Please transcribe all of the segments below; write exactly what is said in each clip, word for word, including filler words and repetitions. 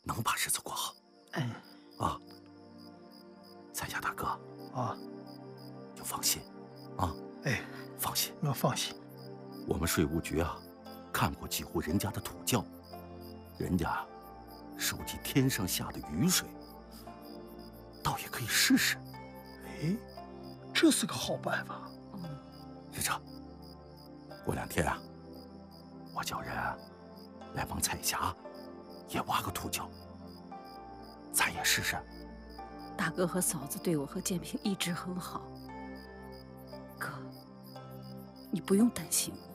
能把日子过好。 哎， 啊，彩霞大哥， 啊， 就放心，啊， 哎， 放心， 我放心。 我们税务局啊，看过几户人家的土窖，人家收集天上下的雨水，倒也可以试试。 哎，这是个好办法。 是这，过两天啊，我叫人来帮彩霞也挖个土窖，咱也试试。 大哥和嫂子对我和建平一直很好，哥，你不用担心我。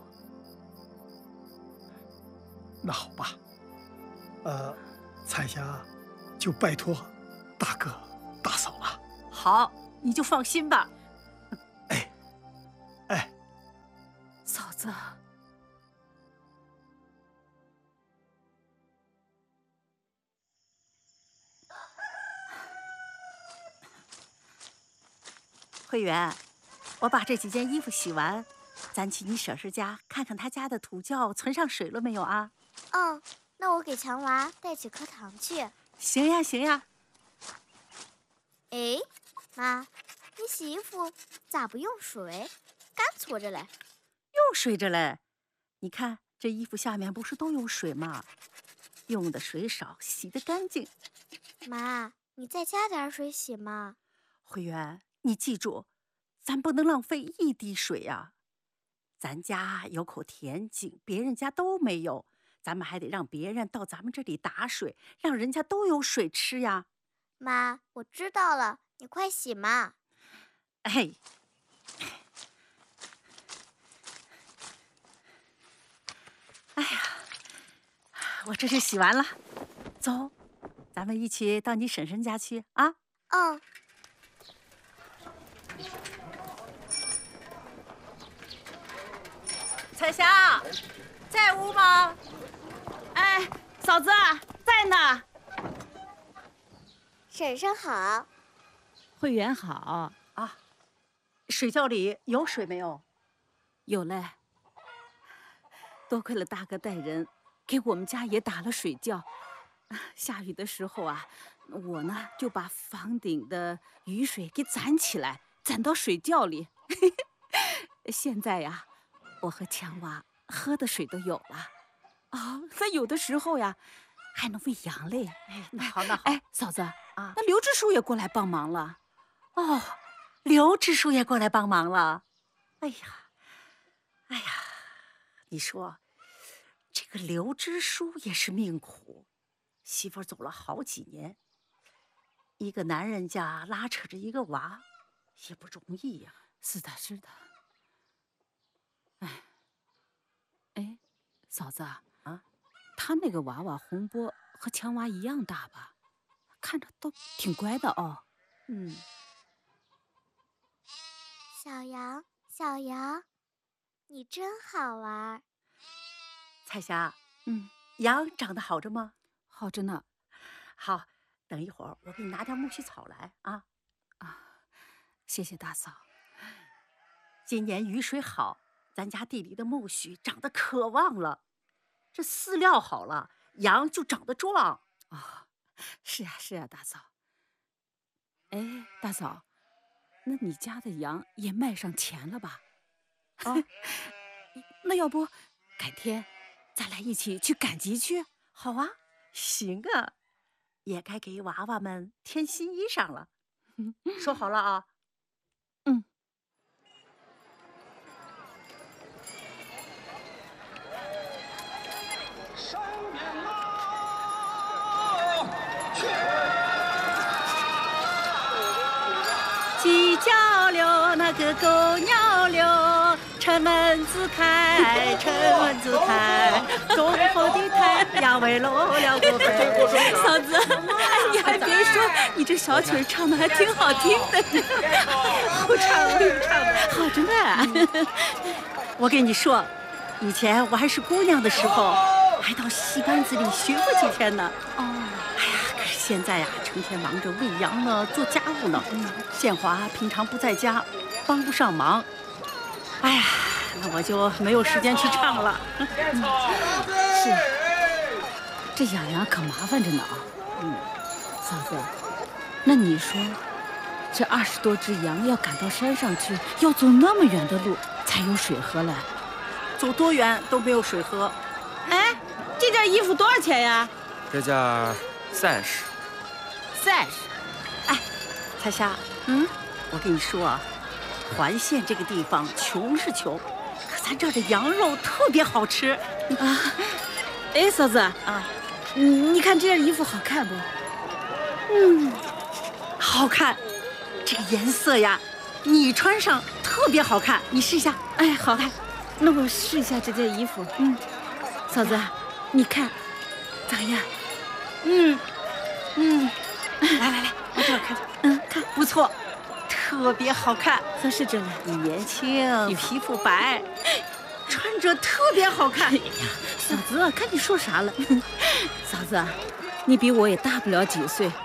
那好吧，呃，彩霞就拜托大哥大嫂了。 好，你就放心吧。 哎，哎， 嫂子。慧媛，我把这几件衣服洗完，咱去你婶婶家看看她家的土窖存上水了没有啊？ 嗯，那我给强娃带几颗糖去。 行呀，行呀。 哎，妈，你洗衣服咋不用水，干搓着嘞？ 用水着嘞。你看这衣服下面不是都有水吗？用的水少，洗得干净。 妈，你再加点水洗嘛。 慧媛，你记住，咱不能浪费一滴水呀。咱家有口田井，别人家都没有，咱们还得让别人到咱们这里打水，让人家都有水吃呀。 妈，我知道了，你快洗嘛。 哎，哎呀，我这是洗完了，走，咱们一起到你婶婶家去啊。 嗯。 彩霞，在屋吗？哎，嫂子在呢。 婶婶好。 慧媛好啊。水窖里有水没有？有嘞。多亏了大哥带人给我们家也打了水窖。下雨的时候啊，我呢就把房顶的雨水给攒起来，攒到水窖里。现在呀，我和强娃喝的水都有了。啊，那有的时候呀，还能喂羊嘞。哎，那好，那好。哎，嫂子啊，那刘支书也过来帮忙了。哦，刘支书也过来帮忙了。哎呀，哎呀，你说，这个刘支书也是命苦，媳妇儿走了好几年，一个男人家拉扯着一个娃，也不容易呀。是的，是的。哎，哎，嫂子啊，他那个娃娃洪波和强娃一样大吧？看着都挺乖的哦。嗯。 小杨，小杨，你真好玩。 彩霞，嗯，羊长得好着吗？好着呢。好，等一会儿我给你拿点苜蓿草来啊。啊，谢谢大嫂。今年雨水好，咱家地里的苜蓿长得可旺了。这饲料好了，羊就长得壮。啊，是呀是呀，大嫂。哎，大嫂，那你家的羊也卖上钱了吧？啊，那要不改天咱俩一起去赶集去？好啊，行啊，也该给娃娃们添新衣裳了。说好了啊。嗯。 上面啦！ 鸡叫了，那个狗鸟了，城门子开，城门子开，东后的太阳为落了个飞。嫂子，哎，你还别说，你这小曲唱的还挺好听的，不唱了，不唱了，好着呢。我跟你说，以前我还是姑娘的时候，还到戏班子里学过几天呢。哦。现在呀、啊，成天忙着喂羊呢，做家务呢。嗯，建华平常不在家，帮不上忙。哎呀，那我就没有时间去唱了。嗯、是，这养羊可麻烦着呢啊。 嗯，嫂子，那你说，这二十多只羊要赶到山上去，要走那么远的路才有水喝来， 走多远都没有水喝。 哎，这件衣服多少钱呀？ 这件三十。 三十。 哎，彩霞， 嗯， 我跟你说啊，环县这个地方穷是穷，可咱这儿的羊肉特别好吃啊。哎，嫂子啊，嗯，你看这件衣服好看不？ 嗯，好看。这个颜色呀，你穿上特别好看，你试一下。 哎，好，来，那我试一下这件衣服。嗯，嫂子，你看，咋样？ 嗯嗯，来来来，我这儿看， 嗯，看不错，特别好看， 合适着呢。 你年轻，你皮肤白，穿着特别好看。哎呀， 嫂子，看你说啥了？嫂子，你比我也大不了几岁。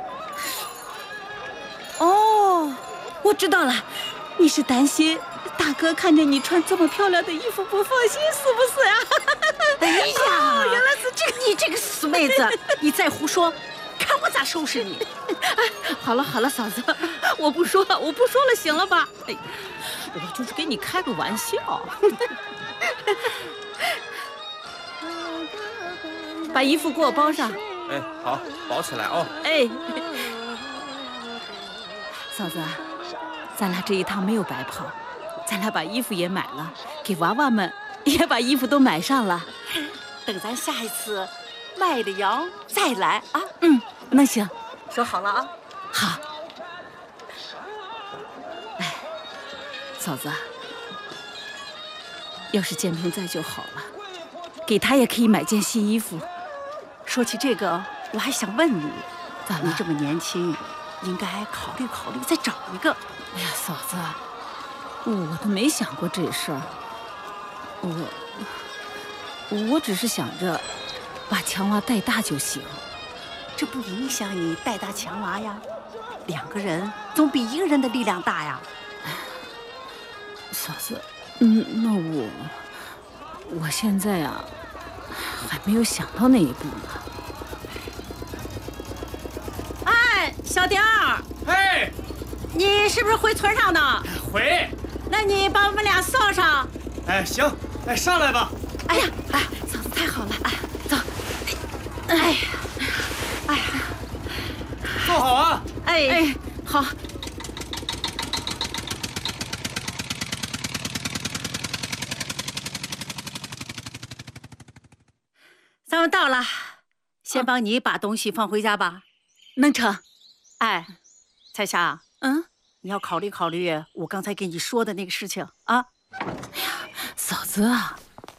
哦，我知道了，你是担心大哥看见你穿这么漂亮的衣服不放心，是不是呀？ 哎呀， 哦，原来是这个！ 你这个死妹子，你再胡说，看我咋收拾你！ 哎，好了好了，嫂子，我不说了，我不说了，行了吧？哎，我就是给你开个玩笑。把衣服给我包上。 哎，好，包起来哦。 哎。嫂子，咱俩这一趟没有白跑，咱俩把衣服也买了，给娃娃们也把衣服都买上了。 等咱下一次卖了羊再来啊。 嗯，那行， 说好了啊。 好。哎，嫂子，要是建平在就好了，给他也可以买件新衣服。 说起这个，我还想问你， 咋了？ 你这么年轻，应该考虑考虑再找一个。 哎呀，嫂子，我都没想过这事儿。我我只是想着把强娃带大就行， 这不影响你带大强娃呀。两个人总比一个人的力量大呀。 嫂子，嗯，那我我现在呀还没有想到那一步呢。 哎，小丁儿， 嘿， 你是不是回村上的？ 回。 那你把我们俩送上。 哎，行，哎，上来吧。 哎呀，哎，嫂子太好了，哎，走。哎呀，哎呀， 坐好啊。 哎哎，好。 咱们到了，先帮你把东西放回家吧。 能成。 哎，彩霞， 嗯， 你要考虑考虑我刚才跟你说的那个事情啊。 哎呀，嫂子啊，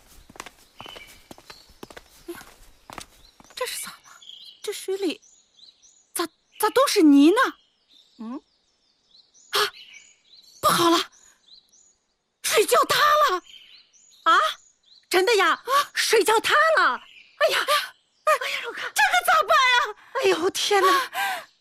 哎呀，这是咋了？这水里咋咋都是泥呢？ 嗯， 啊，不好了，水窖塌了！ 啊，真的呀？啊，水窖塌了！哎呀，哎呀，我看这可咋办呀？哎呦天哪！